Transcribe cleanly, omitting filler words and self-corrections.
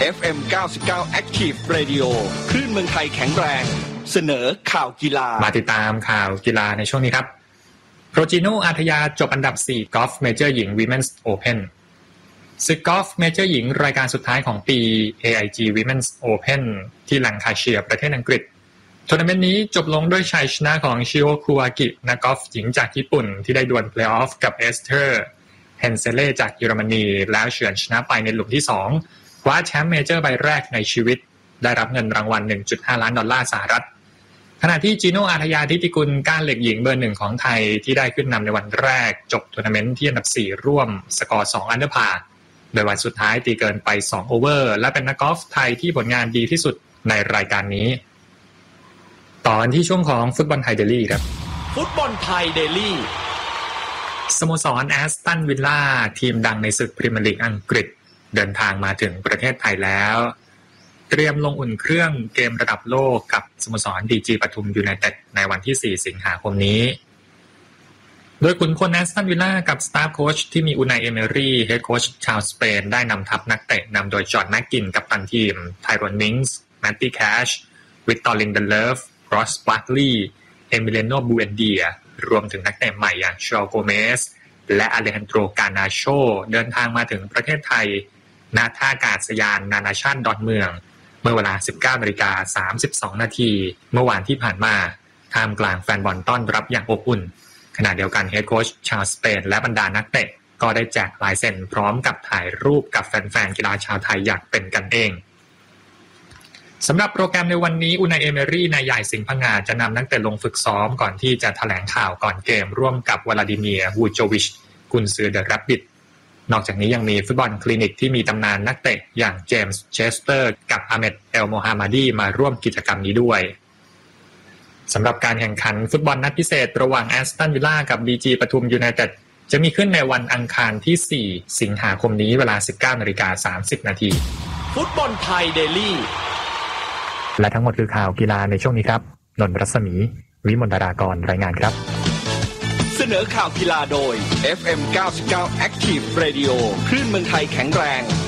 FM 99 Active Radio คลื่นเมืองไทยแข็งแรงเสนอข่าวกีฬามาติดตามข่าวกีฬาในช่วงนี้ครับโปรจิโนอาทยาจบอันดับ4กอล์ฟเมเจอร์หญิง Women's Open ศึกกอล์ฟเมเจอร์หญิงรายการสุดท้ายของปี AIG Women's Open ที่แลงคาเชียร์ประเทศอังกฤษทัวร์นาเมนต์นี้จบลงด้วยชัยชนะของชิโอคุอากินักกอล์ฟหญิงจากญี่ปุ่นที่ได้ดวลเพลย์ออฟกับเอสเธอร์เฮนเซเล่จากเยอรมนีแล้วเฉือนชนะไปในหลุมที่2คว้าแชมป์เมเจอร์ใบแรกในชีวิตได้รับเงินรางวัล 1.5 ล้านดอลลาร์สหรัฐขณะที่จิโนอาทยาทิติกุลก้านเหล็กหญิงเบอร์1ของไทยที่ได้ขึ้นนำในวันแรกจบทัวร์นาเมนต์ที่อันดับ4ร่วมสกอร์2อันเดอร์พาร์โดยวันสุดท้ายตีเกินไป2โอเวอร์และเป็นนักกอล์ฟไทยที่ผลงานดีที่สุดในรายการนี้ต่อกันที่ช่วงของฟุตบอลไทยเดลี่ครับฟุตบอลไทยเดลี่สโมสรแอสตันวิลล่าทีมดังในศึกพรีเมียร์ลีกอังกฤษเดินทางมาถึงประเทศไทยแล้วเตรียมลงอุ่นเครื่องเกมระดับโลกกับสโมสรดีจีปทุมยูไนเต็ดในวันที่4สิงหาคมนี้โดยขุนพลแอสตันวิลล่ากับสตาฟโค้ชที่มีอูไนเอเมรี่เฮดโค้ชชาวสเปนได้นำทัพนักเตะนำโดยจอห์นแม็กกินกัปตันทีมไทรอนมิงส์แมตตี้แคชวิกตอร์ลินเดเลฟรอสบาร์คลีย์เอมิเลโนบูเอนเดียรวมถึงนักเตะใหม่อย่างชอโกเมสและอเลฮันโดรกานาโชเดินทางมาถึงประเทศไทยณท่าอากาศยานนานาชาติดอนเมืองเมื่อเวลา 19:32 น.เมื่อวานที่ผ่านมาท่ามกลางแฟนบอลต้อนรับอย่างอบอุ่นขณะเดียวกันเฮดโค้ชชาวสเปนและบรรดานักเตะก็ได้แจกลายเซ็นพร้อมกับถ่ายรูปกับแฟนๆกีฬาชาวไทยอย่างเป็นกันเองสำหรับโปรแกรมในวันนี้อูไนเอเมรี่นายใหญ่สิงห์พงาจะนำนักเตะลงฝึกซ้อมก่อนที่จะแถลงข่าวก่อนเกมร่วมกับวลาดิเมียร์วูโจวิชกุนซือเดอะแรบบิทนอกจากนี้ยังมีฟุตบอลคลินิกที่มีตำนานนักเตะอย่างเจมส์เชสเตอร์กับอาเมดเอลโมฮามาดีมาร่วมกิจกรรมนี้ด้วยสำหรับการแข่งขันฟุตบอลนัดพิเศษระหว่างแอสตันวิลล่ากับบีจีปทุมยูไนเต็ดจะมีขึ้นในวันอังคารที่4สิงหาคมนี้เวลา 19:30 น. ฟุตบอลไทยเดลี่และทั้งหมดคือข่าวกีฬาในช่วงนี้ครับนนท์รัศมีวิมลดารากรรายงานครับเสนอข่าวกีฬาโดย FM 99 Active Radio คลื่นเมืองไทยแข็งแรง